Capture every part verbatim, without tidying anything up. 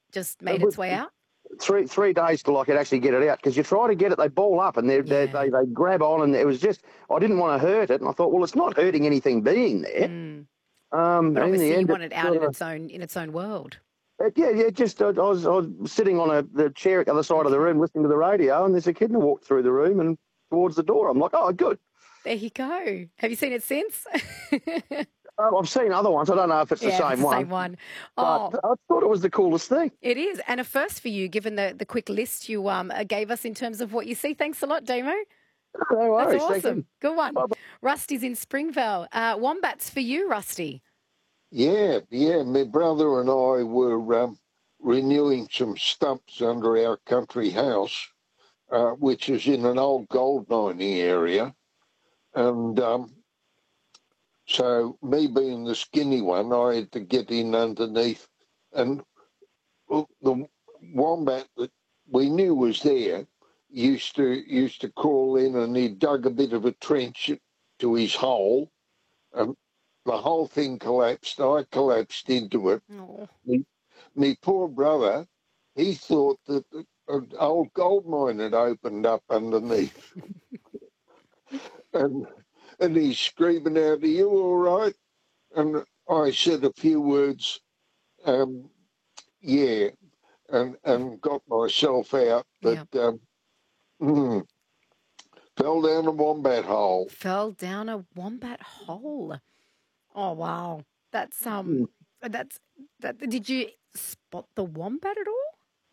just made its way out? Three three days till I could actually get it out, because you try to get it, they ball up and they Yeah. they they grab on, and it was just, I didn't want to hurt it, and I thought, well, it's not hurting anything being there. Mm. Um, But and in the obviously you end, want it out sort in of, its own in its own world. it, yeah, yeah, just uh, I was I was sitting on a the chair at the other side of the room listening to the radio, and there's a kid that walked through the room and towards the door. I'm like, oh, good. There you go. Have you seen it since? Uh, I've seen other ones. I don't know if it's yeah, the same it's the one. same one. Oh, But I thought it was the coolest thing. it is. And a first for you, given the, the quick list you um gave us in terms of what you see. Thanks a lot, Damo. No worries. That's Thank you. awesome. Good one. Bye-bye. Rusty's in Springvale. Uh, wombats for you, Rusty. Yeah, yeah. My brother and I were um, renewing some stumps under our country house, uh, which is in an old gold mining area. And um, so me being the skinny one, I had to get in underneath. And the wombat that we knew was there used to used to crawl in, and he dug a bit of a trench to his hole, and the whole thing collapsed. I collapsed into it. Oh. Me, me poor brother, he thought that an old gold mine had opened up underneath. and and he's screaming out, "Are you all right?" And I said a few words, um, yeah, and, and got myself out. But Yeah. um, mm, fell down a wombat hole. Fell down a wombat hole. Oh wow. That's um that's that did you spot the wombat at all?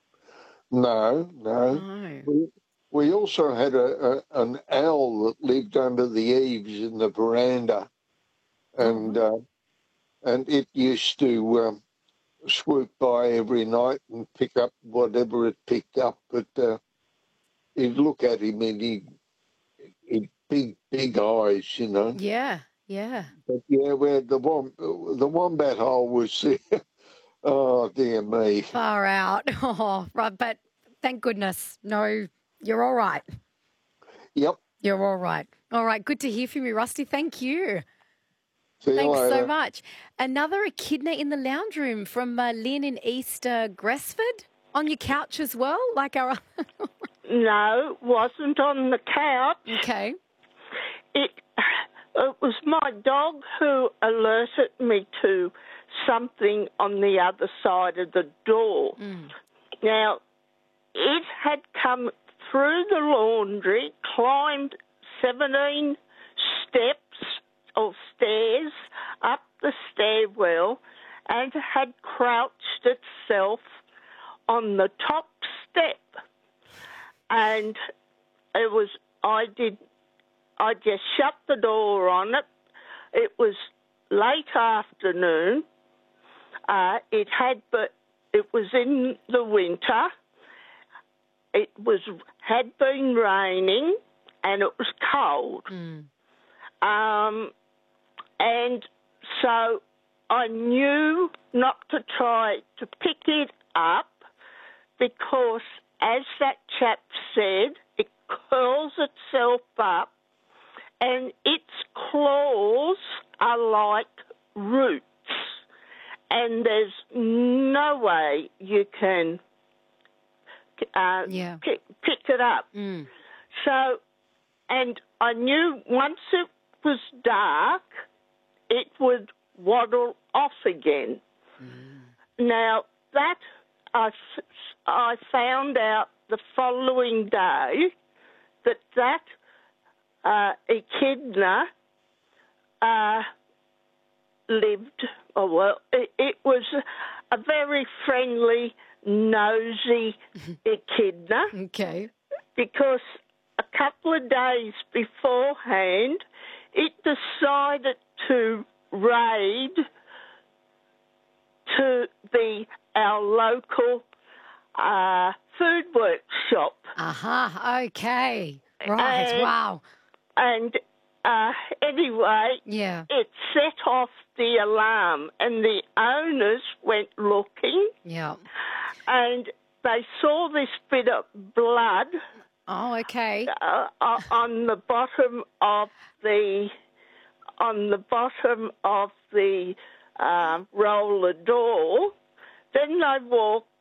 No, no. No. We, we also had a, a an owl that lived under the eaves in the veranda, and Oh, uh, and it used to um, swoop by every night and pick up whatever it picked up. But uh, you'd look at him and he, he big big eyes, you know. yeah, yeah. But yeah, where the wom the wombat hole was there. Oh dear me. Far out. Oh, right. But thank goodness. No, you're all right. Yep. You're all right. All right. Good to hear from you, Rusty. Thank you. See you Thanks so later. much. Another echidna in the lounge room from uh, Lynn in East uh, Gresford. On your couch as well, like our... No, wasn't on the couch. Okay. It, it was my dog who alerted me to something on the other side of the door. Mm. Now, it had come through the laundry, climbed seventeen steps or stairs up the stairwell, and had crouched itself on the top step. And it was, I did, I just shut the door on it. It was late afternoon. Uh, it had, but it was in the winter. It was had been raining, and it was cold. Mm. Um, and so I knew not to try to pick it up, because, as that chap said, it curls itself up, and its claws are like roots, and there's no way you can uh, Yeah. pick, pick it up. Mm. So, and I knew once it was dark, it would waddle off again. Mm. Now, that I, I found out the following day that that uh, echidna uh, lived, oh, well, it, it was a very friendly, nosy echidna, Okay. because a couple of days beforehand, it decided to raid to the our local uh, food workshop. Aha. Okay. Right. And- Wow. And uh, anyway, Yeah. it set off the alarm, and the owners went looking, Yeah. and they saw this bit of blood Oh, okay. uh, uh, on the bottom of the on the bottom of the uh, roller door. Then they walked